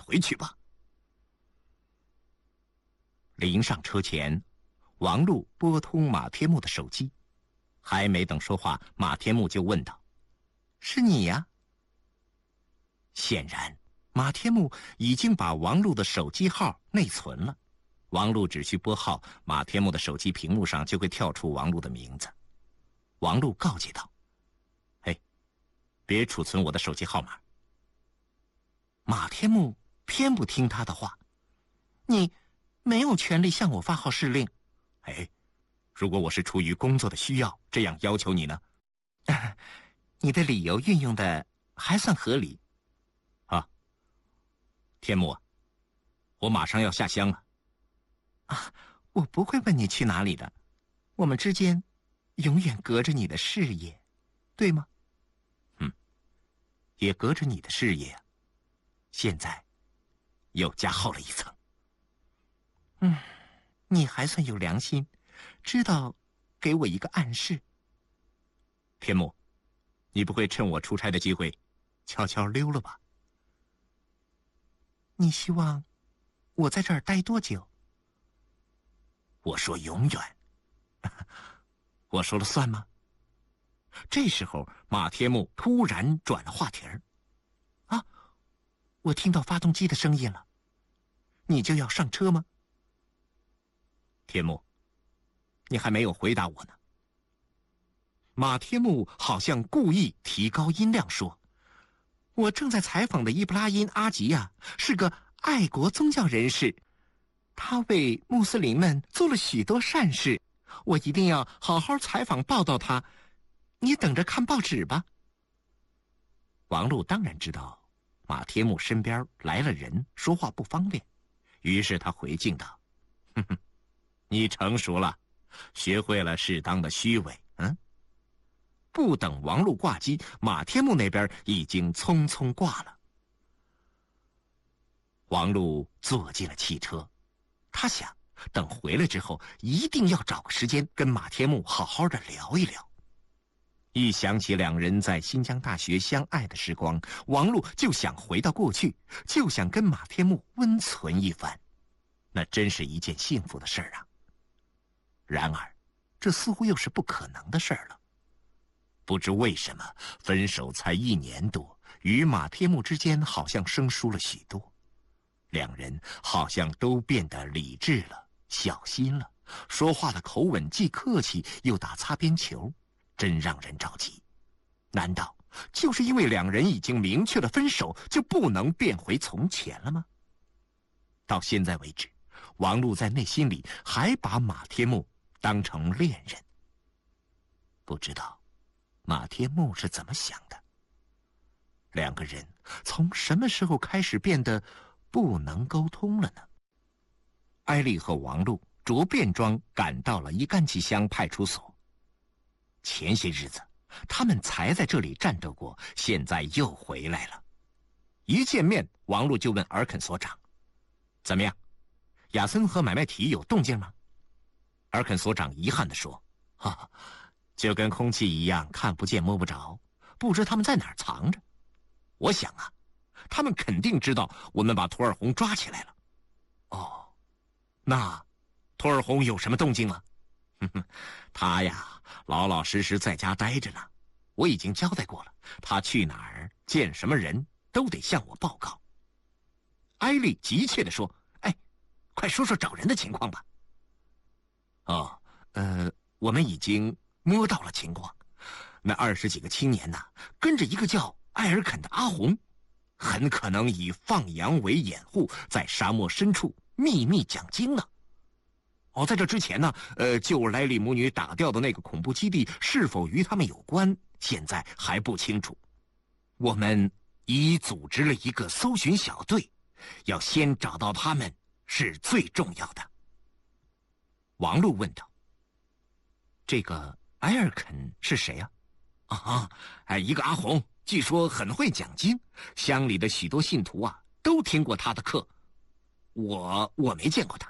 回去吧。临上车前，王禄拨通马天木的手机，还没等说话，马天木就问道：“是你呀？”显然，马天木已经把王禄的手机号内存了。王禄只需拨号，马天木的手机屏幕上就会跳出王禄的名字。王禄告诫道：“嘿，别储存我的手机号码。”马天木偏不听他的话：“你没有权利向我发号施令。”“哎，如果我是出于工作的需要这样要求你呢？”“你的理由运用的还算合理。”“啊，天木，我马上要下乡了。”“啊，我不会问你去哪里的，我们之间永远隔着你的事业，对吗？”“也隔着你的事业啊，现在又加厚了一层。”“你还算有良心，知道给我一个暗示。”“天木，你不会趁我出差的机会悄悄溜了吧？”“你希望我在这儿待多久？”“我说永远。”“我说了算吗？”这时候，马天木突然转了话题儿：“啊，我听到发动机的声音了，你就要上车吗？”“天木，你还没有回答我呢。”马天木好像故意提高音量说：“我正在采访的伊布拉因·阿吉呀，是个爱国宗教人士，他为穆斯林们做了许多善事，我一定要好好采访报道他。你等着看报纸吧。”王禄当然知道马天木身边来了人，说话不方便，于是他回敬道：“你成熟了，学会了适当的虚伪。”不等王禄挂机，马天木那边已经匆匆挂了。王禄坐进了汽车，他想等回来之后一定要找个时间跟马天木好好的聊一聊。一想起两人在新疆大学相爱的时光，王禄就想回到过去，就想跟马天木温存一番，那真是一件幸福的事儿啊。然而，这似乎又是不可能的事儿了。不知为什么，分手才1年多，与马天木之间好像生疏了许多，两人好像都变得理智了，小心了，说话的口吻既客气又打擦边球，真让人着急。难道就是因为两人已经明确了分手，就不能变回从前了吗？到现在为止，王禄在内心里还把马天木当成恋人。不知道马天木是怎么想的？两个人从什么时候开始变得不能沟通了呢？艾丽和王禄着便装赶到了伊干旗乡派出所。前些日子他们才在这里战斗过，现在又回来了。一见面，王禄就问尔肯所长：“怎么样，亚森和买卖提有动静吗？”尔肯所长遗憾地说：“就跟空气一样，看不见摸不着，不知他们在哪儿藏着。我想啊，他们肯定知道我们把图尔洪抓起来了。”“哦，那图尔洪有什么动静吗？”“他呀，老老实实在家待着呢。我已经交代过了，他去哪儿见什么人都得向我报告。”艾丽急切地说：“哎，快说说找人的情况吧。”“哦，我们已经摸到了情况。那20几个青年呐，跟着一个叫埃尔肯的阿红，很可能以放羊为掩护，在沙漠深处秘密讲经呢。在这之前呢，救莱利母女打掉的那个恐怖基地是否与他们有关，现在还不清楚。我们已组织了一个搜寻小队，要先找到他们是最重要的。”王禄问道：“这个埃尔肯是谁呀？”“一个阿红，据说很会讲经，乡里的许多信徒啊都听过他的课。我没见过他。”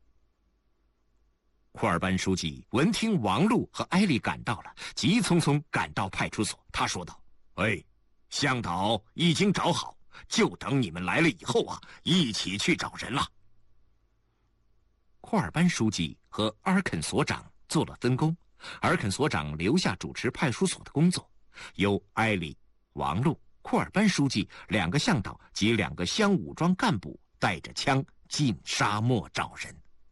库尔班书记闻听王禄和艾丽赶到了，急匆匆赶到派出所。他说道：“向导已经找好， 就等你们来了以后啊，一起去找人了。库尔班书记和阿尔肯所长做了分工，阿尔肯所长留下主持派出所的工作，由埃里、王禄、库尔班书记2个向导及2个乡武装干部带着枪进沙漠找人。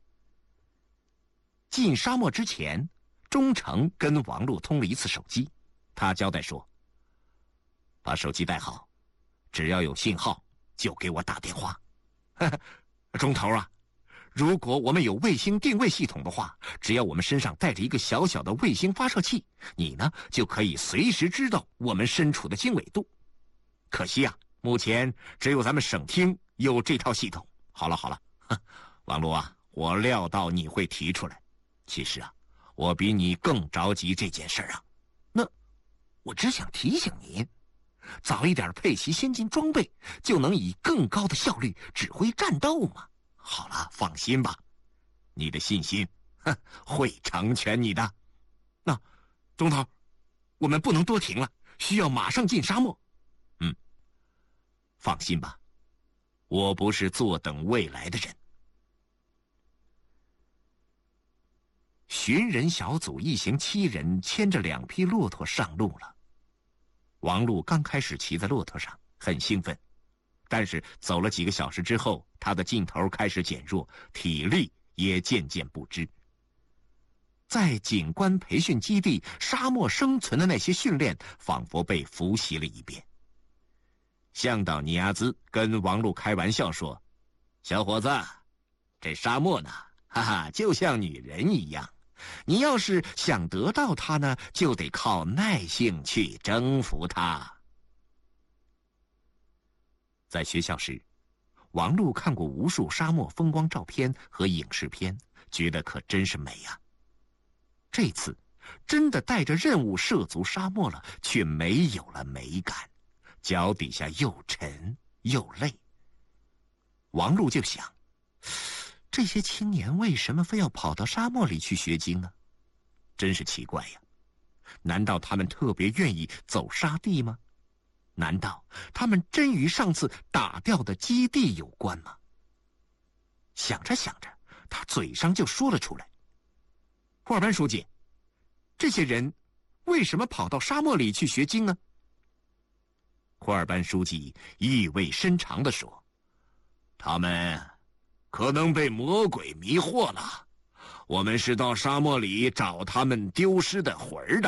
进沙漠之前，忠诚跟王禄通了一次手机，他交代说：“把手机带好，只要有信号就给我打电话。钟头啊，如果我们有卫星定位系统的话，只要我们身上带着一个小小的卫星发射器，你呢就可以随时知道我们身处的经纬度。可惜啊，目前只有咱们省厅有这套系统。好了，王禄啊，我料到你会提出来。其实啊，我比你更着急这件事啊。那我只想提醒您，早一点配齐先进装备，就能以更高的效率指挥战斗嘛。好了，放心吧，你的信心会成全你的。那钟头，我们不能多停了，需要马上进沙漠。放心吧，我不是坐等未来的人。寻人小组一行7人牵着2匹骆驼上路了。王禄刚开始骑在骆驼上，很兴奋，但是走了几个小时之后，他的劲头开始减弱，体力也渐渐不支。在警官培训基地沙漠生存的那些训练，仿佛被复习了一遍。向导尼亚兹跟王禄开玩笑说：“小伙子，这沙漠呢，就像女人一样，你要是想得到她呢，就得靠耐性去征服她。”在学校时，王禄看过无数沙漠风光照片和影视片，觉得可真是美啊。这次真的带着任务涉足沙漠了，却没有了美感，脚底下又沉又累。王禄就想，这些青年为什么非要跑到沙漠里去学经呢？真是奇怪呀！难道他们特别愿意走沙地吗？难道他们真与上次打掉的基地有关吗？想着想着，他嘴上就说了出来：“库尔班书记，这些人为什么跑到沙漠里去学经呢？”库尔班书记意味深长地说：“他们可能被魔鬼迷惑了，我们是到沙漠里找他们丢失的魂儿的。”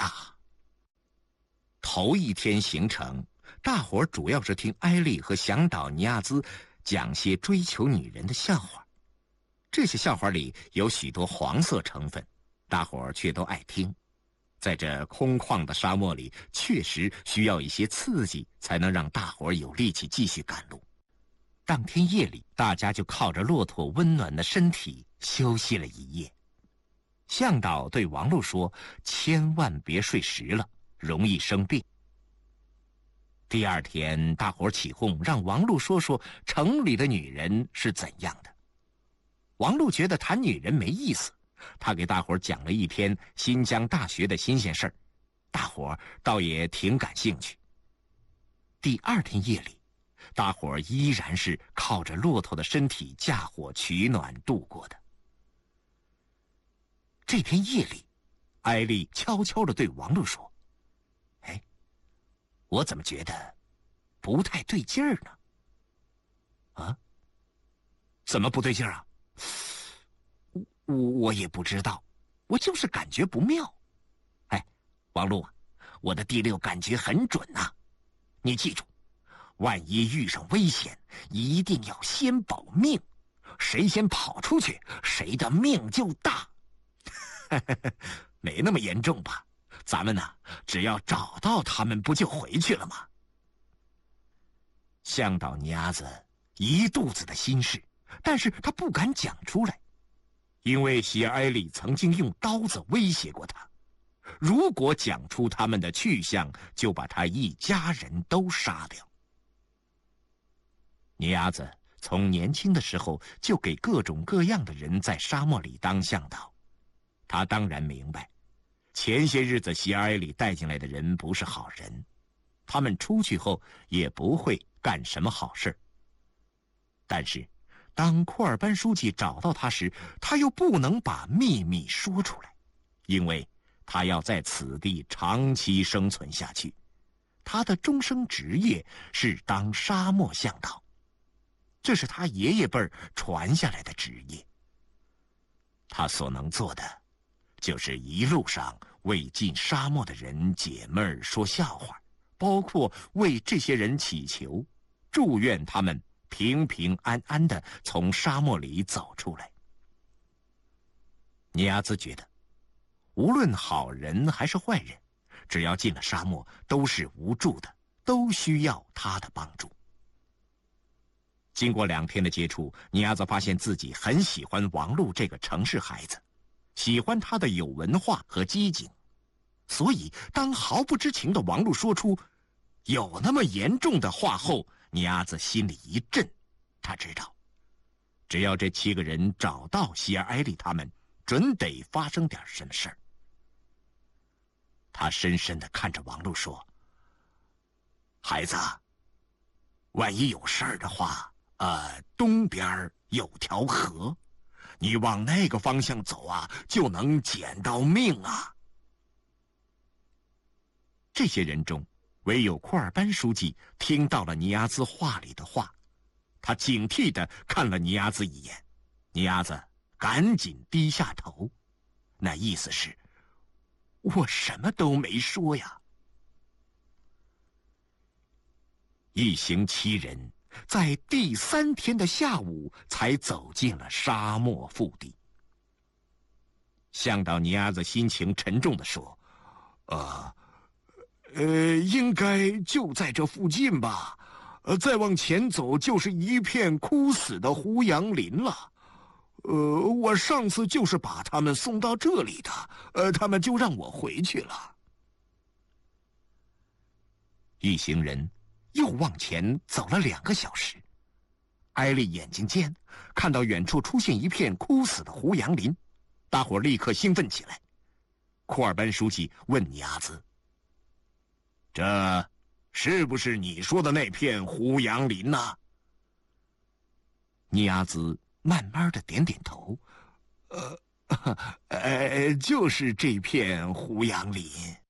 头一天行程，大伙儿主要是听埃利和向导尼亚兹讲些追求女人的笑话。这些笑话里有许多黄色成分，大伙儿却都爱听。在这空旷的沙漠里，确实需要一些刺激，才能让大伙儿有力气继续赶路。当天夜里，大家就靠着骆驼温暖的身体休息了一夜。向导对王禄说：“千万别睡实了，容易生病。”第二天，大伙儿起哄，让王禄说说城里的女人是怎样的。王禄觉得谈女人没意思，他给大伙儿讲了一篇新疆大学的新鲜事儿，大伙儿倒也挺感兴趣。第二天夜里，大伙儿依然是靠着骆驼的身体架火取暖度过的。这天夜里，埃利悄悄地对王禄说：“哎，我怎么觉得不太对劲儿呢？”“啊？怎么不对劲儿啊？”“我也不知道，我就是感觉不妙。”“哎，王禄啊，我的第六感觉很准呐，你记住，万一遇上危险，一定要先保命，谁先跑出去，谁的命就大。”“没那么严重吧？咱们呢，只要找到他们，不就回去了吗？”向导尼亚子一肚子的心事，但是他不敢讲出来，因为喜埃里曾经用刀子威胁过他，如果讲出他们的去向，就把他一家人都杀掉。尼亚子从年轻的时候就给各种各样的人在沙漠里当向导，他当然明白，前些日子喜埃里带进来的人不是好人，他们出去后也不会干什么好事。但是当库尔班书记找到他时，他又不能把秘密说出来，因为他要在此地长期生存下去。他的终生职业是当沙漠向导，这是他爷爷辈儿传下来的职业。他所能做的，就是一路上为进沙漠的人解闷儿说笑话，包括为这些人祈求，祝愿他们平平安安地从沙漠里走出来。尼亚兹觉得，无论好人还是坏人，只要进了沙漠，都是无助的，都需要他的帮助。经过2天的接触，尼亚兹发现自己很喜欢王璐这个城市孩子，喜欢他的有文化和机警。所以当毫不知情的王璐说出有那么严重的话后，尼亚兹心里一震。他知道，只要这7个人找到希尔埃利他们，准得发生点什么事儿。他深深地看着王璐说：“孩子，万一有事儿的话，东边有条河，你往那个方向走啊，就能捡到命啊。”这些人中，唯有库尔班书记听到了尼亚兹话里的话，他警惕地看了尼亚兹一眼，尼亚兹赶紧低下头，那意思是：我什么都没说呀。一行7人在第3天的下午才走进了沙漠腹地。向导尼亚兹心情沉重地说：“应该就在这附近吧。再往前走就是一片枯死的胡杨林了。我上次就是把他们送到这里的，他们就让我回去了。”一行人又往前走了2个小时，埃利眼睛尖，看到远处出现一片枯死的胡杨林，大伙立刻兴奋起来。库尔班书记问尼亚兹：“这是不是你说的那片胡杨林呢？”尼亚兹慢慢的点点头：“就是这片胡杨林。”